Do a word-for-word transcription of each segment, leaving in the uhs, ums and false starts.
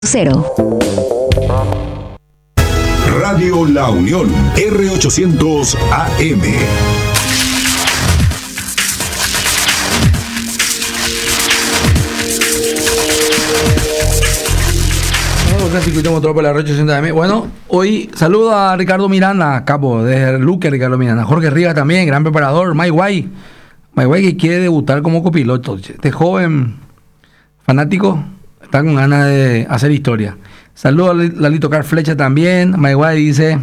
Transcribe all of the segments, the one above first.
Cero. Radio La Unión, R ochocientos A M. Circuito motor por la R ochocientos A M. Bueno, hoy saludo a Ricardo Miranda, capo, de Luque, Ricardo Miranda. Jorge Rivas también, gran preparador. Mike Guay. Mike Guay que quiere debutar como copiloto. Este joven fanático está con ganas de hacer historia. Saludo a Lalito Car Flecha también. Mike Guay dice...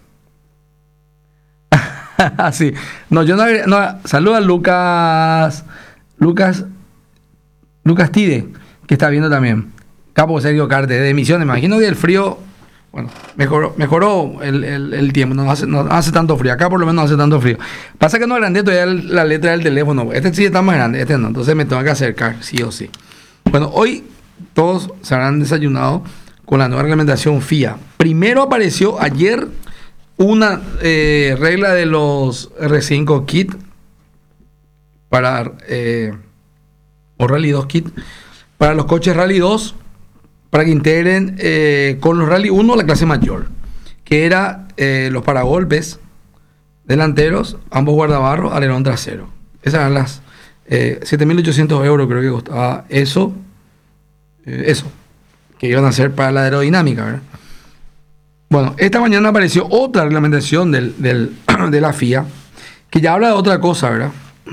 sí. No, yo no... no saludo a Lucas... Lucas... Lucas Tide, que está viendo también. Capo Sergio Carte, de Misiones. Me imagino que el frío, bueno, mejoró, mejoró el, el, el tiempo. No hace, no hace tanto frío. Acá por lo menos no hace tanto frío. Pasa que no agrandé todavía la letra del teléfono. Este sí está más grande, este no. Entonces me tengo que acercar, sí o sí. Bueno, hoy todos se habrán desayunado con la nueva reglamentación F I A. Primero apareció ayer una eh, regla de los R cinco Kit para, eh, o Rally dos Kit, para los coches Rally dos, para que integren eh, con los Rally uno la clase mayor, que era eh, los paragolpes delanteros, ambos guardabarros, alerón trasero. Esas eran las eh, siete mil ochocientos euros, creo que costaba eso, eh, eso, que iban a hacer para la aerodinámica, ¿verdad? Bueno, esta mañana apareció otra reglamentación del, del, de la F I A, que ya habla de otra cosa, ¿verdad?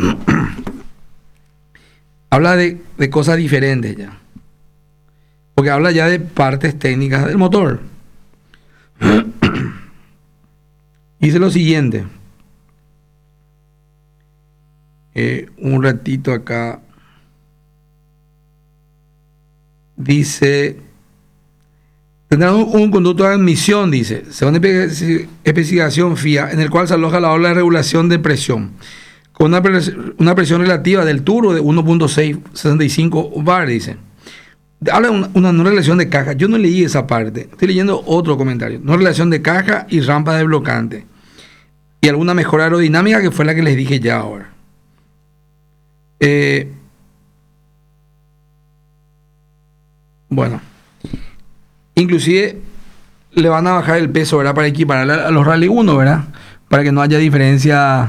Habla de, de cosas diferentes ya. Porque habla ya de partes técnicas del motor. Dice lo siguiente. Eh, un ratito acá. Dice... Tendrán un, un conducto de admisión, dice, según especificación F I A, en el cual se aloja la ola de regulación de presión, con una, pres una presión relativa del turbo de uno punto seiscientos sesenta y cinco bar, dice. Habla de una, una no relación de caja. Yo no leí esa parte. Estoy leyendo otro comentario. No relación de caja y rampa de blocante. Y alguna mejora aerodinámica que fue la que les dije ya ahora. Eh, bueno. Inclusive le van a bajar el peso, ¿verdad? Para equiparar a los Rally uno, ¿verdad? Para que no haya diferencia.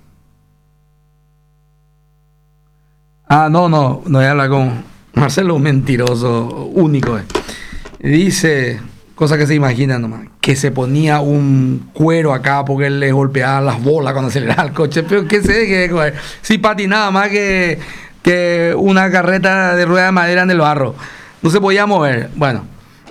Ah, no, no. No voy a hablar con Marcelo, un mentiroso único. Eh. Dice, cosa que se imagina nomás, que se ponía un cuero acá porque él le golpeaba las bolas cuando aceleraba el coche. Pero ¿qué se deje? Si patinaba más que, que una carreta de rueda de madera en el barro. No se podía mover. Bueno.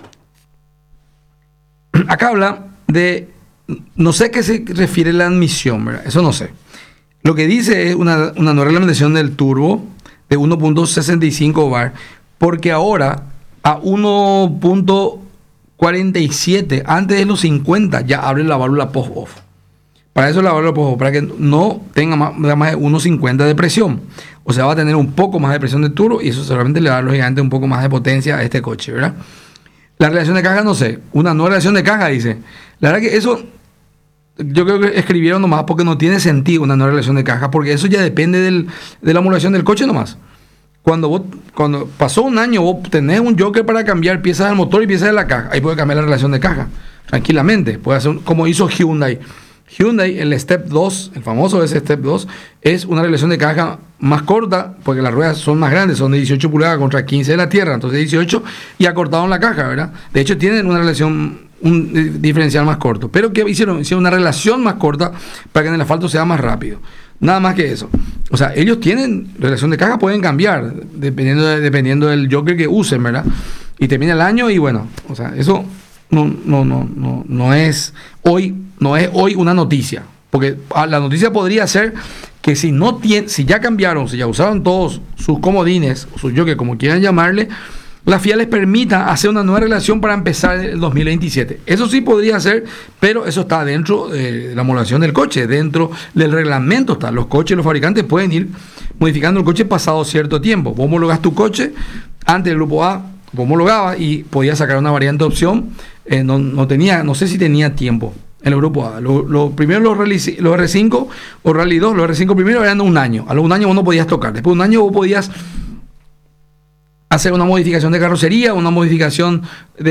Acá habla de, no sé a qué se refiere la admisión, ¿verdad? Eso no sé. Lo que dice es una, una nueva reglamentación del turbo de uno punto sesenta y cinco bar, porque ahora a uno punto cuarenta y siete, antes de los cincuenta, ya abre la válvula post-off. Para eso la válvula post-off, para que no tenga más, más de uno punto cincuenta de presión. O sea, va a tener un poco más de presión de turbo y eso seguramente le va a dar, lógicamente, un poco más de potencia a este coche, ¿verdad? La relación de caja, no sé. Una nueva relación de caja, dice. La verdad que eso, yo creo que escribieron nomás porque no tiene sentido una nueva relación de caja, porque eso ya depende del, de la homologación del coche nomás. Cuando vos, cuando pasó un año, vos tenés un joker para cambiar piezas del motor y piezas de la caja. Ahí puede cambiar la relación de caja, tranquilamente. Puede hacer como hizo Hyundai. Hyundai, el Step dos, el famoso ese Step dos, es una relación de caja más corta, porque las ruedas son más grandes, son de dieciocho pulgadas contra quince de la tierra, entonces dieciocho, y acortaron la caja, ¿verdad? De hecho, tienen una relación, un diferencial más corto. Pero ¿qué hicieron? Hicieron una relación más corta para que en el asfalto sea más rápido. Nada más que eso. O sea, ellos tienen relación de caja, pueden cambiar, dependiendo, de, dependiendo del joker que usen, ¿verdad? Y termina el año y bueno, o sea, eso... No, no, no, no, no es hoy, no es hoy una noticia, porque la noticia podría ser que si no tiene, si ya cambiaron, si ya usaron todos sus comodines, sus jokers, como quieran llamarle, la F I A les permita hacer una nueva relación para empezar el dos mil veintisiete. Eso sí podría ser, pero eso está dentro de la homologación del coche, dentro del reglamento está. Los coches, los fabricantes pueden ir modificando el coche pasado cierto tiempo. Vos homologás tu coche antes del grupo A. Vos homologabas y podías sacar una variante de opción, eh, no, no tenía, no sé si tenía tiempo en el grupo A. Lo, lo primero los, rally, los R cinco o Rally dos, los R cinco primero eran un año. A los un año vos no podías tocar. Después de un año vos podías hacer una modificación de carrocería, una modificación de